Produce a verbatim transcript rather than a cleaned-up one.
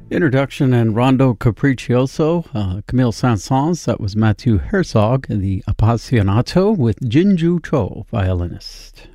Introduction and Rondo Capriccioso, uh, Camille Saint-Saëns. That was Matthew Herzog, the Appassionato with Jinju Cho, violinist.